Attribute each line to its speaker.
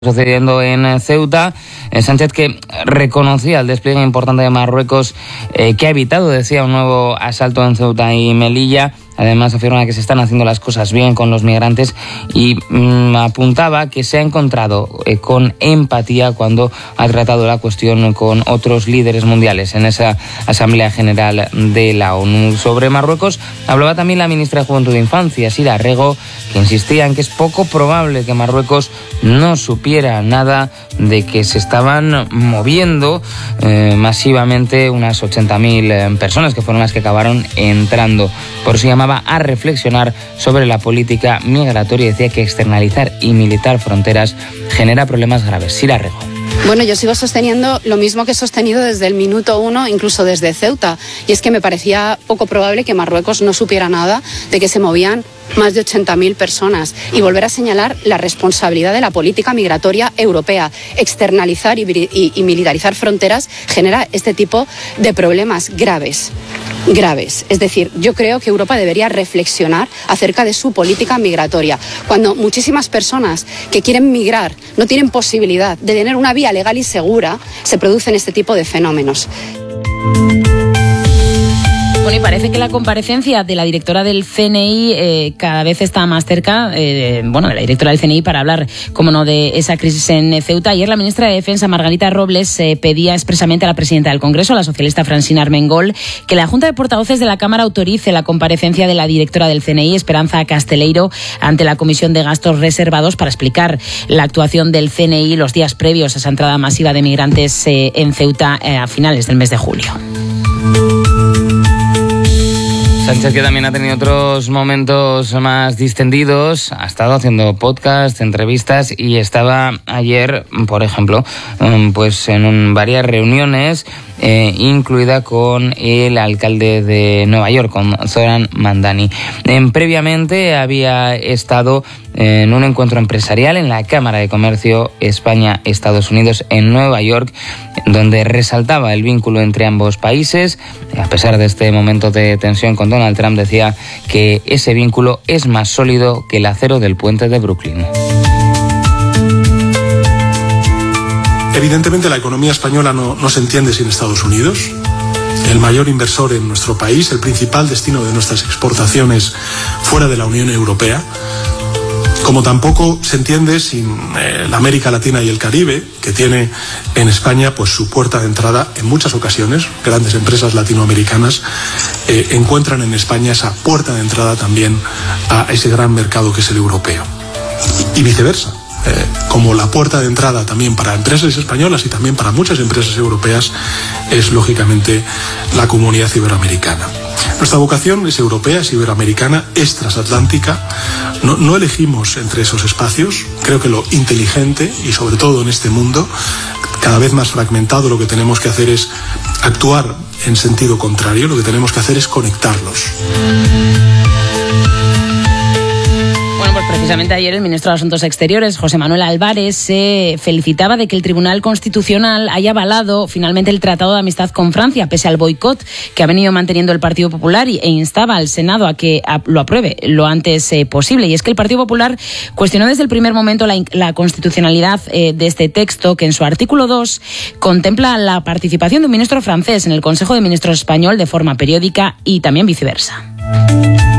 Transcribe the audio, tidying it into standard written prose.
Speaker 1: Sucediendo en Ceuta, Sánchez, que reconocía el despliegue importante de Marruecos, que ha evitado, decía, un nuevo asalto en Ceuta y Melilla. Además, afirma que se están haciendo las cosas bien con los migrantes y apuntaba que se ha encontrado con empatía cuando ha tratado la cuestión con otros líderes mundiales en esa Asamblea General de la ONU. Sobre Marruecos hablaba también la ministra de Juventud e Infancia, Sira Rego, que insistía en que es poco probable que Marruecos no supiera nada de que se estaban moviendo masivamente unas 80.000 personas, que fueron las que acabaron entrando. Por eso llamaba a reflexionar sobre la política migratoria y decía que externalizar y militar fronteras genera problemas graves. Sira Rego.
Speaker 2: Bueno, yo sigo sosteniendo lo mismo que he sostenido desde el minuto 1, incluso desde Ceuta, y es que me parecía poco probable que Marruecos no supiera nada de que se movían más de 80.000 personas, y volver a señalar la responsabilidad de la política migratoria europea. Externalizar y militarizar fronteras genera este tipo de problemas graves. Es decir, yo creo que Europa debería reflexionar acerca de su política migratoria. Cuando muchísimas personas que quieren migrar no tienen posibilidad de tener una vía legal y segura, se producen este tipo de fenómenos.
Speaker 3: Bueno, y parece que la comparecencia de la directora del CNI cada vez está más cerca, de la directora del CNI, para hablar, como no, de esa crisis en Ceuta. Ayer la ministra de Defensa, Margarita Robles, pedía expresamente a la presidenta del Congreso, la socialista Francina Armengol, que la Junta de Portavoces de la Cámara autorice la comparecencia de la directora del CNI, Esperanza Casteleiro, ante la Comisión de Gastos Reservados para explicar la actuación del CNI los días previos a esa entrada masiva de migrantes en Ceuta a finales del mes de julio.
Speaker 1: Sánchez, que también ha tenido otros momentos más distendidos, ha estado haciendo podcast, entrevistas, y estaba ayer, por ejemplo, en varias reuniones, incluida con el alcalde de Nueva York, con Zoran Mandani. Previamente había estado en un encuentro empresarial en la Cámara de Comercio España-Estados Unidos en Nueva York, donde resaltaba el vínculo entre ambos países. A pesar de este momento de tensión con Donald Trump, decía que ese vínculo es más sólido que el acero del puente de Brooklyn.
Speaker 4: Evidentemente la economía española no se entiende sin Estados Unidos. El mayor inversor en nuestro país, el principal destino de nuestras exportaciones fuera de la Unión Europea. Como tampoco se entiende sin la América Latina y el Caribe, que tiene en España su puerta de entrada en muchas ocasiones. Grandes empresas latinoamericanas encuentran en España esa puerta de entrada también a ese gran mercado que es el europeo. Y viceversa. Como la puerta de entrada también para empresas españolas y también para muchas empresas europeas es lógicamente la comunidad iberoamericana. Nuestra vocación es europea, es iberoamericana, es transatlántica. No elegimos entre esos espacios. Creo que lo inteligente, y sobre todo en este mundo cada vez más fragmentado, lo que tenemos que hacer es actuar en sentido contrario. Lo que tenemos que hacer es conectarlos.
Speaker 3: Precisamente ayer el ministro de Asuntos Exteriores, José Manuel Álvarez, se felicitaba de que el Tribunal Constitucional haya avalado finalmente el Tratado de Amistad con Francia, pese al boicot que ha venido manteniendo el Partido Popular, e instaba al Senado a que lo apruebe lo antes posible. Y es que el Partido Popular cuestionó desde el primer momento la constitucionalidad de este texto, que en su artículo 2 contempla la participación de un ministro francés en el Consejo de Ministros español de forma periódica y también viceversa.